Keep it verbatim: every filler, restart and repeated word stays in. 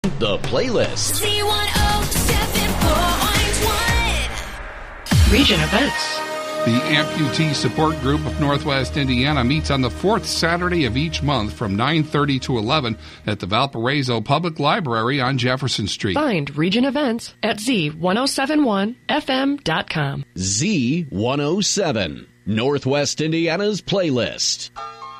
The Playlist. Z one oh seven point one. Region Events. The Amputee Support Group of Northwest Indiana meets on the fourth Saturday of each month from nine thirty to eleven at the Valparaiso Public Library on Jefferson Street. Find Region Events at Z ten seventy-one F M dot com. Z one oh seven, Northwest Indiana's Playlist.